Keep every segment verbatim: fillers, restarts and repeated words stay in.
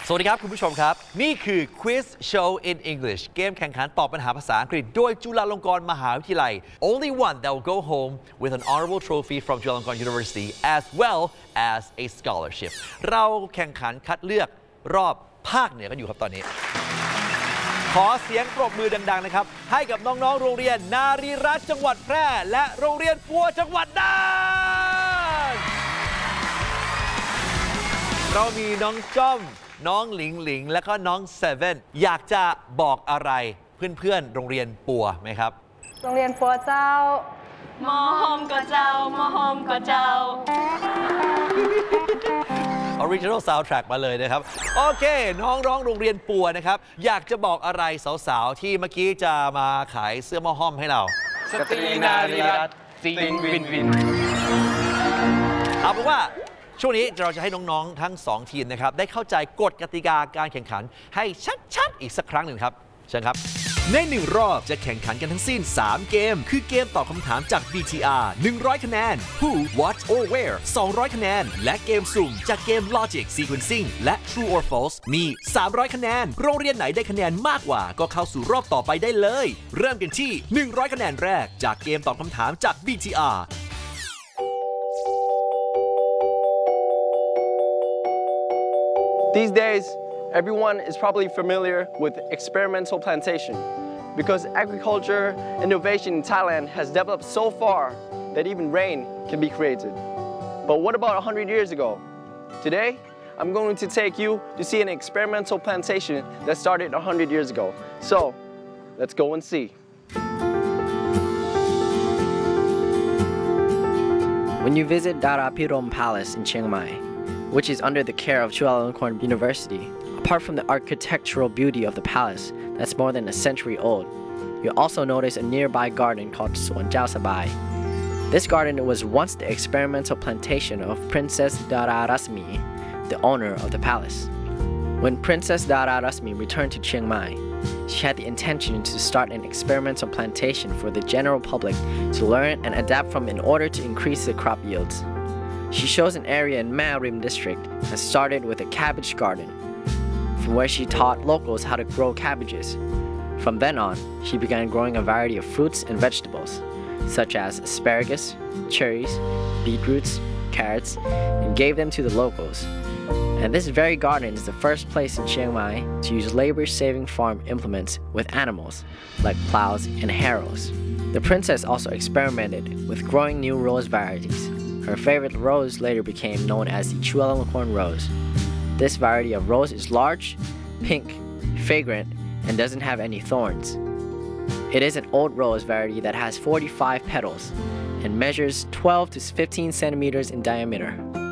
สวัสดีครับคุณผู้ชมครับนี่คือ Quiz Show in English เกมแข่งขันตอบปัญหาภาษาอังกฤษโดยจุฬาลงกรณ์มหาวิทยาลัย Only one that will go home with an honorable trophy from จุฬาลงกรณ์ University as well as a scholarship เราแข่งขันคัดเลือกรอบภาคเหนือกันอยู่ครับตอนนี้ขอเสียงปรบมือดังๆนะครับให้กับน้องๆโรงเรียนนารีรัตน์จังหวัดแพร่และโรงเรียนปัวจังหวัดน่านเรามีน้องจ้อมน้องหลิงหลิงและก็น้องเซเว่นอยากจะบอกอะไรเพื่อนๆโรงเรียนปัวไหมครับโรงเรียนปัวเจ้ามอหอมก็เจ้ามอหอมก็เจ้า Original soundtrack มาเลยนะครับโอเคน้องร้องโรงเรียนปัวนะครับอยากจะบอกอะไรสาวๆที่เมื่อกี้จะมาขายเสื้อหม้อห้อมให้เราสตรีนารีรัตน์จริงวินวินเอาเป็นว่าช่วงนี้เราจะให้น้องๆทั้งสองทีมนะครับได้เข้าใจกฎกติกาการแข่งขันให้ชัดๆอีกสักครั้งหนึ่งครับเชิญครับในหนึ่งรอบจะแข่งขันกันทั้งสิ้นสามเกมคือเกมตอบคำถามจาก บี ที อาร์ หนึ่งร้อยคะแนน Who What or Where สองร้อยคะแนนและเกมสุ่มจากเกม Logic Sequencing และ True or False มีสามร้อยคะแนนโรงเรียนไหนได้คะแนนมากกว่าก็เข้าสู่รอบต่อไปได้เลยเริ่มกันที่หนึ่งร้อยคะแนนแรกจากเกมตอบคำถามจาก บี ที อาร์ These days, everyone is probably familiar with experimental plantation because agriculture innovation in Thailand has developed so far that even rain can be created. But what about one hundred years ago? Today, I'm going to take you to see an experimental plantation that started one hundred years ago. So, let's go and see. When you visit Darapirom Palace in Chiang Mai, which is under the care of Chulalongkorn University, apart from the architectural beauty of the palace that's more than a century old, you'll also notice a nearby garden called Suan Chao Sabai. This garden was once the experimental plantation of Princess Dara Rasmi, the owner of the palace. When Princess Dara Rasmi returned to Chiang Mai, she had the intention to start an experimental plantation for the general public to learn and adapt from in order to increase the crop yields. She chose an area in Ma Rim district and started with a cabbage garden, from where she taught locals how to grow cabbages. From then on, she began growing a variety of fruits and vegetables, such as asparagus, cherries, beetroots, carrots, and gave them to the locals. And this very garden is the first place in Chiang Mai to use labor-saving farm implements with animals, like plows and harrows. The princess also experimented with growing new rose varieties. Her favorite rose later became known as the Chulalongkorn rose. This variety of rose is large, pink, fragrant, and doesn't have any thorns. It is an old rose variety that has forty-five petals and measures twelve to fifteen centimeters in diameter.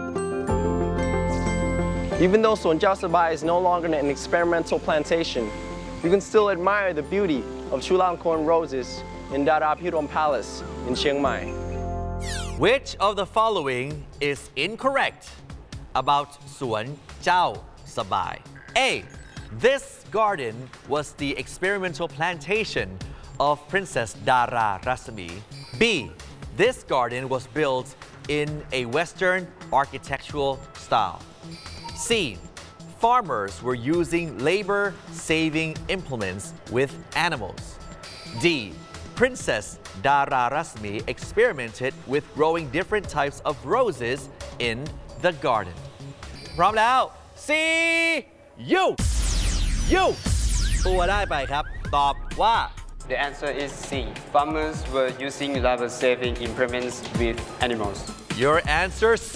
Even though Suan Chao Sabai is no longer an experimental plantation, you can still admire the beauty of Chulalongkorn roses in Darapirom Palace in Chiang Mai. Which of the following is incorrect about Suan Chao Sabai? A. This garden was the experimental plantation of Princess Dara Rasmi. B. This garden was built in a Western architectural style. C. Farmers were using labor-saving implements with animals. D. Princess Dara Rasmi experimented with growing different types of roses in the garden. พร้อมแล้ว C U U ตัวได้ไปครับตอบว่า The answer is C. Farmers were using labor-saving implements with animals. Your answer C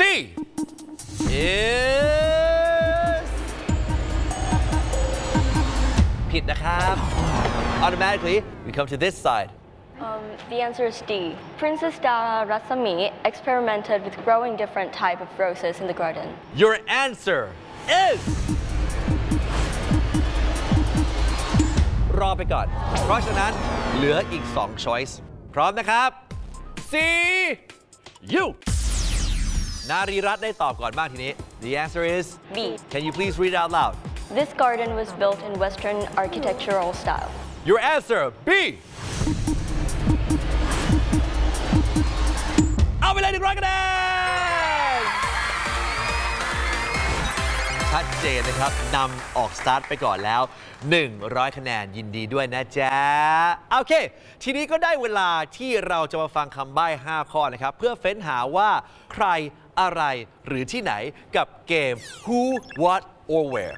is ผิดนะครับ Automatically we come to this side. Um, the answer is D. Princess Dara Rasmi experimented with growing different types of roses in the garden. Your answer is รอไปก่อน เพราะฉะนั้นเหลืออีกสอง choice พร้อมนะครับ C U นารีรัตน์ได้ตอบก่อนบ้างทีนี้ The answer is B. Can you please read it out loud? This garden was built in Western architectural style. Your answer B. เอาไปเลยหนึ่งร้อยคะแนนชัดเจนนะครับนำออกสตาร์ทไปก่อนแล้วหนึ่งร้อยคะแนนยินดีด้วยนะจ๊ะโอเคทีนี้ก็ได้เวลาที่เราจะมาฟังคำใบ้ห้าข้อนะครับเพื่อเฟ้นหาว่าใครอะไรหรือที่ไหนกับเกม Who What or Where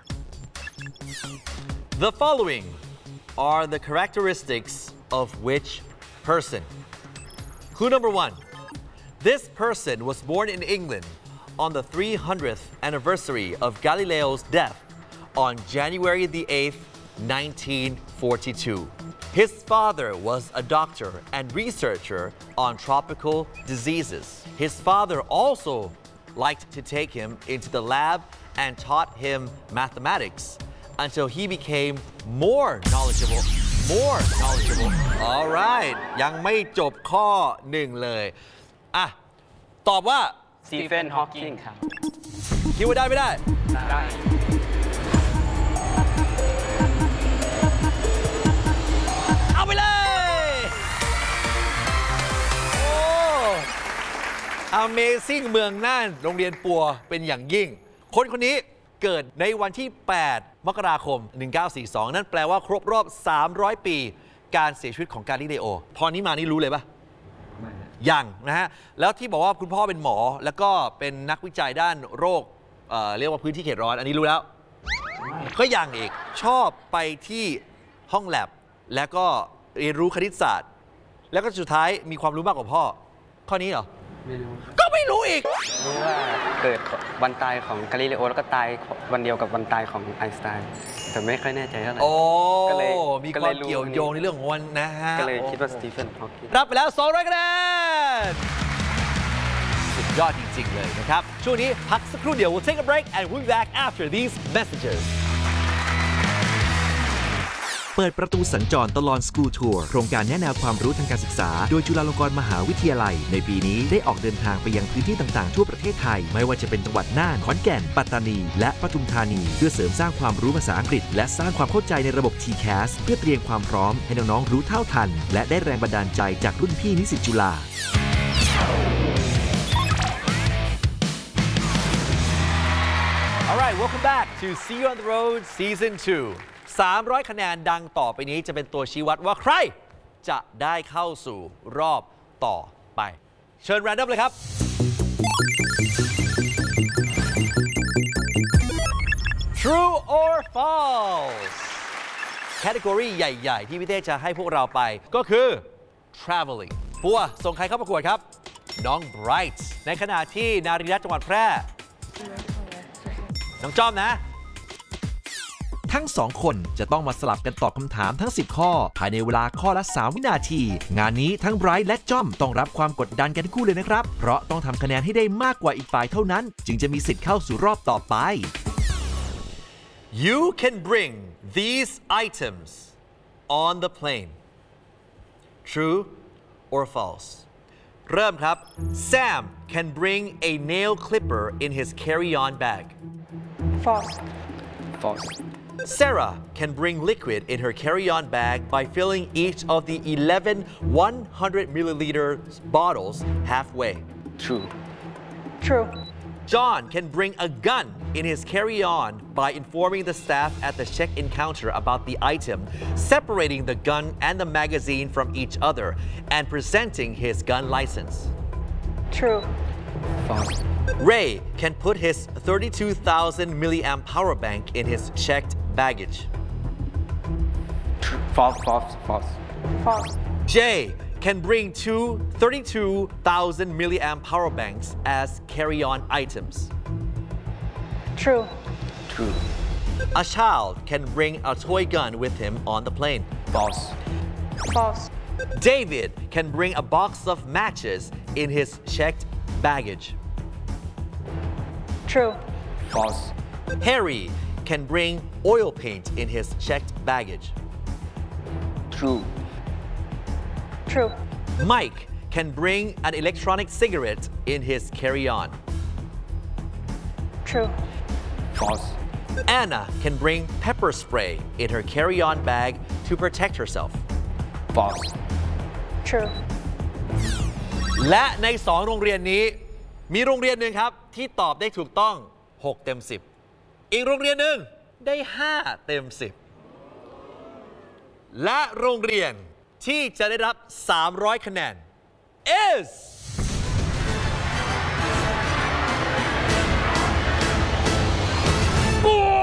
The following are the characteristics of which person Clue number one This person was born in England on the three hundredth anniversary of Galileo's death on January the eighth, nineteen forty-two. His father was a doctor and researcher on tropical diseases. His father also liked to take him into the lab and taught him mathematics until he became more knowledgeable. More knowledgeable. All right. ยังไม่จบข้อหนึ่งเลยอ่ะตอบว่าสตีเฟน ฮอว์กิงครับคิดว่าได้ไม่ได้ได้เอาไปเลยโอ้ Amazing เมืองน่านโรงเรียนปัวเป็นอย่างยิ่ง คนคนนี้เกิดในวันที่ แปด มกราคม หนึ่งเก้าสี่สอง นั่นแปลว่าครบรอบ สามร้อย ปีการเสียชีวิตของกาลิเลโอ พอนี้มานี่รู้เลยปะยังนะฮะ แล้วที่บอกว่าคุณพ่อเป็นหมอแล้วก็เป็นนักวิจัยด้านโรค เอ่อ เรียกว่าพื้นที่เขตร้อน อันนี้รู้แล้วก็ยังอีกชอบไปที่ห้องแลบแล้วก็เรียนรู้คณิตศาสตร์ แล้วก็สุดท้ายมีความรู้มากกว่าพ่อ ข้อนี้เหรอไม่รู้ก็ไม่รู้อีกรู้ว่าเกิดวันตายของกาลิเลโอแล้วก็ตายวันเดียวกับวันตายของไอน์สไตน์แต่ไม่ค่อยแน่ใจเท่าไหร่โอ้ก็เลยมีก็คเลวามยรู้เกี่ยวโยงในเรื่องของวันนะฮะก็เลยคิดว่าสตีเฟน ฮอว์กิงรับไปแล้ว สองร้อย คะแนน สุดยอดจริง ๆ เลยนะครับ ช่วงนี้พักสักครู่เดียว we'll take a break and we'll be back after these messages เปิดประตูสัญจรตลอดสกูลทัวร์โครงการแนะแนวความรู้ทางการศึกษาโดยจุฬาลงกรณ์มหาวิทยาลัยในปีนี้ได้ออกเดินทางไปยังพื้นที่ต่างๆทั่วประเทศไทยไม่ว่าจะเป็นจังหวัดน่านขอนแก่นปัตตานีและปทุมธานีเพื่อเสริมสร้างความรู้ภาษาอังกฤษและสร้างความเข้าใจในระบบ ที แคส เพื่อเตรียมความพร้อมให้น้องๆรู้เท่าทันและได้แรงบันดาลใจจากรุ่นพี่นิสิตจุฬา All right, welcome back to See You on the Road Season ทู สามร้อย คะแนนดังต่อไปนี้จะเป็นตัวชี้วัดว่าใครจะได้เข้าสู่รอบต่อไป เชิญ random เลยครับ True or false แคตตากรีใหญ่ๆ ที่พี่เต้จะให้พวกเราไปก็คือ traveling ปัวส่งใครเข้าประกวดครับ น้อง Bright ในขณะที่นารีรัตน์จังหวัดแพร่น้องจอมนะทั้งสองคนจะต้องมาสลับกันตอบคำถามทั้งสิบข้อภายในเวลาข้อละสามวินาทีงานนี้ทั้งไบรท์และจอมต้องรับความกดดันกันทั้งคู่เลยนะครับเพราะต้องทำคะแนนให้ได้มากกว่าอีกฝ่ายเท่านั้นจึงจะมีสิทธิ์เข้าสู่รอบต่อไป You can bring these items on the plane True or false เริ่มครับ Sam can bring a nail clipper in his carry-on bag False. False. Sarah can bring liquid in her carry-on bag by filling each of the eleven one hundred milliliter bottles halfway. True. True. John can bring a gun in his carry-on by informing the staff at the check-in counter about the item, separating the gun and the magazine from each other, and presenting his gun license. True. False. Ray can put his thirty-two thousand milliamp power bank in his checked baggage. True. False. False. False. False. Jay can bring two thirty-two thousand milliamp power banks as carry-on items. True. True. A child can bring a toy gun with him on the plane. False. False. David can bring a box of matches in his checked baggage. True. False. Harry can bring oil paint in his checked baggage. True. True. Mike can bring an electronic cigarette in his carry-on. True. False. Anna can bring pepper spray in her carry-on bag to protect herself. False. True. และในสองโรงเรียนนี้มีโรงเรียนหนึ่งครับที่ตอบได้ถูกต้องหกเต็มสิบอีกโรงเรียนหนึ่งได้ห้าเต็มสิบและโรงเรียนที่จะได้รับสามร้อยคะแนน is บัว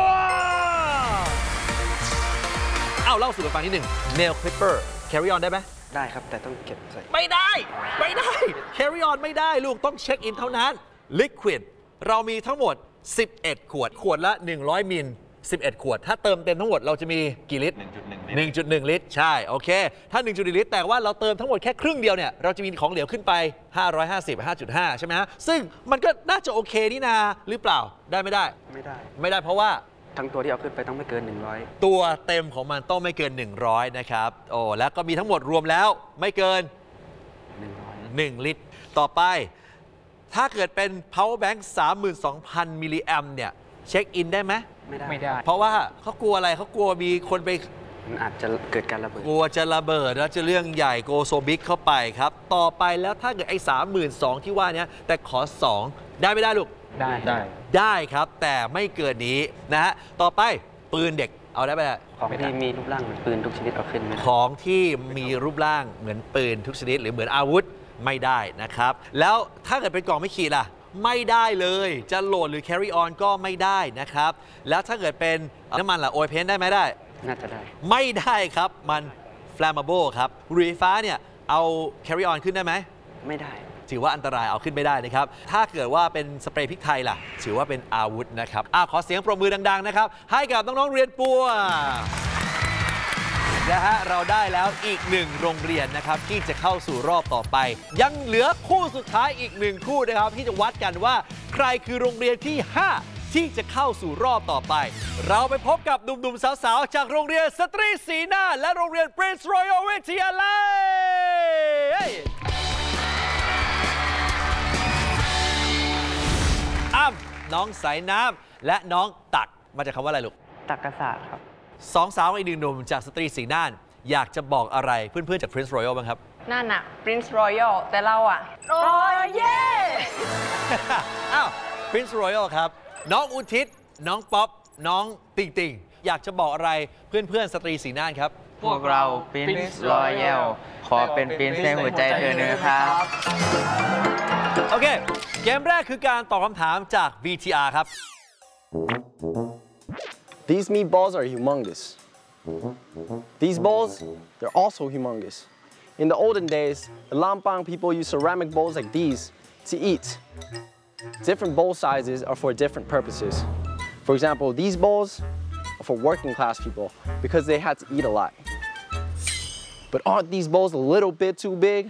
เอาเล่าสู่กันฟังนิดหนึ่ง nail clipper carry on ได้ไหมได้ครับแต่ต้องเก็บใส่ไม่ได้ไม่ได้ carry on ไม่ได้ลูกต้องเช็คอินเท่านั้น liquid เรามีทั้งหมดสิบเอ็ดขวดขวดละหนึ่งร้อยมิลสิบเอ็ดขวดถ้าเติมเต็มทั้งหมดเราจะมีกี่ลิตร หนึ่งจุดหนึ่ง ลิตรใช่โอเคถ้า หนึ่งจุดหนึ่ง ลิตรแต่ว่าเราเติมทั้งหมดแค่ครึ่งเดียวเนี่ยเราจะมีของเหลวขึ้นไปห้าร้อยห้าสิบ ห้าจุดห้า ใช่ไหมฮะซึ่งมันก็น่าจะโอเคนี่นาหรือเปล่าได้ไม่ได้ไม่ได้ไม่ได้เพราะว่าทั้งตัวที่เอาขึ้นไปต้องไม่เกินหนึ่งร้อยตัวเต็มของมันต้องไม่เกินหนึ่งร้อยนะครับโอ้แล้วก็มีทั้งหมดรวมแล้วไม่เกินหนึ่งร้อยหนึ่งลิตรต่อไปถ้าเกิดเป็น power bank สามหมื่นสองพัน มิลลิแอมป์เนี่ยเช็คอินได้ไหมไม่ได้ไม่ได้เพราะว่าเขากลัวอะไรเขากลัวมีคนไปมันอาจจะเกิดการระเบิดกลัวจะระเบิดแล้วจะเรื่องใหญ่โกโซบิกเข้าไปครับต่อไปแล้วถ้าเกิดไอ้สามหมื่นสองที่ว่านี้แต่ขอสองได้ไม่ได้ลูกได้ได้ได้ครับแต่ไม่เกินนี้นะฮะต่อไปปืนเด็กเอาได้ไหมของที่มีรูปร่างเหมือนปืนทุกชนิดเอาขึ้นไม่ได้ของที่มีรูปร่างเหมือนปืนทุกชนิดหรือเหมือนอาวุธไม่ได้นะครับแล้วถ้าเกิดเป็นกล่องไม่ขีดล่ะไม่ได้เลยจะโหลดหรือ carry on ก็ไม่ได้นะครับแล้วถ้าเกิดเป็นน้ำมันล่ะโอ เพนได้ไหมได้น่าจะได้ไม่ได้ครับมัน flammable ครับบุหรี่ไฟฟ้าเนี่ยเอา carry on ขึ้นได้ไหมไม่ได้ถือว่าอันตรายเอาขึ้นไม่ได้นะครับถ้าเกิดว่าเป็นสเปรย์พริกไทยล่ะถือว่าเป็นอาวุธนะครับอ่ะขอเสียงปรบมือดังๆนะครับให้กับน้องๆเรียนปัวนะฮะเราได้แล้วอีกหนึ่งโรงเรียนนะครับที่จะเข้าสู่รอบต่อไปยังเหลือคู่สุดท้ายอีกหนึ่งคู่นะครับที่จะวัดกันว่าใครคือโรงเรียนที่ห้าที่จะเข้าสู่รอบต่อไปเราไปพบกับหนุ่มๆสาวๆจากโรงเรียนสตรีศรีนาถและโรงเรียน Prince Royal วิทยาลัยอ้ำน้องสายน้ำและน้องตักมาจากคำว่าอะไรลูกตักกษัตริย์ครับสองสาวอีกหนึ่งหนุ่มจากสตรีศรีนาถอยากจะบอกอะไรเพื่อนๆจาก Prince Royal บ้างครับนั่นน่ะ Prince Royal แต่เราอ่ะโอ้ยเย่อ้าว Prince Royal ครับน้องอุทิศน้องป๊อปน้องติงติงอยากจะบอกอะไรเพื่อนๆสตรีศรีนาถครับพวกเรา Prince Royal ขอเป็น Prince ในหัวใจเธอนะครับโอเคเกมแรกคือการตอบคำถามจาก วี ที อาร์ ครับ These meatballs are humongous. These bowls, they're also humongous. In the olden days, the Lampang people used ceramic bowls like these to eat. Different bowl sizes are for different purposes. For example, these bowls are for working class people because they had to eat a lot. But aren't these bowls a little bit too big?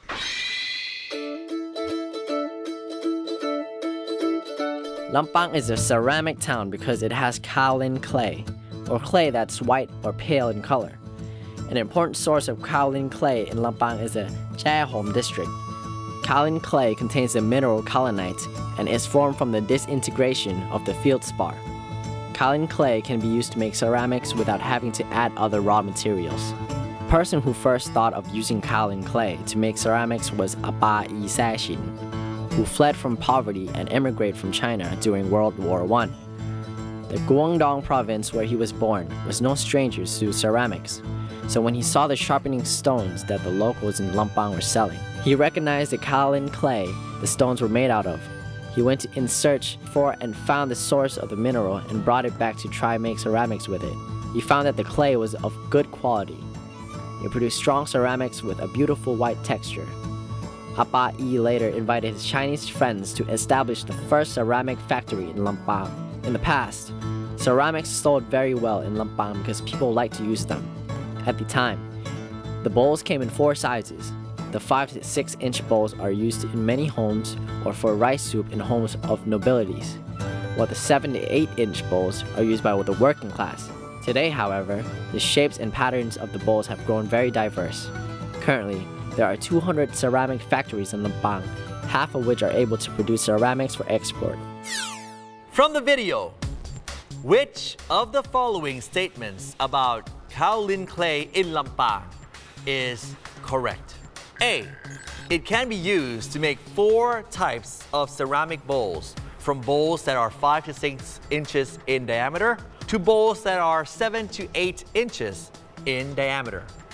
Lampang is a ceramic town because it has kaolin clay, or clay that's white or pale in color. An important source of kaolin clay in Lampang is the Jaehom district. Kaolin clay contains the mineral kaolinite and is formed from the disintegration of the feldspar. Kaolin clay can be used to make ceramics without having to add other raw materials. The person who first thought of using kaolin clay to make ceramics was Aba Yi Saxin, who fled from poverty and immigrated from China during World War One. The Guangdong province where he was born was no stranger to ceramics, so when he saw the sharpening stones that the locals in Lampang were selling, he recognized the kaolin clay the stones were made out of. He went in search for and found the source of the mineral and brought it back to try make ceramics with it. He found that the clay was of good quality. It produced strong ceramics with a beautiful white texture. Aba Yi later invited his Chinese friends to establish the first ceramic factory in Lampang. In the past, ceramics sold very well in Lampang because people liked to use them. At the time, the bowls came in four sizes. The five to six inch bowls are used in many homes or for rice soup in homes of nobilities, while the seven to eight inch bowls are used by the working class. Today, however, the shapes and patterns of the bowls have grown very diverse. Currently, there are two hundred ceramic factories in Lampang, half of which are able to produce ceramics for export. From the video, which of the following statements about kaolin clay in Lampang is correct? A. It can be used to make four types of ceramic bowls. from bowls that are five to six inches in diameter to bowls that are seven to eight inches in diameter.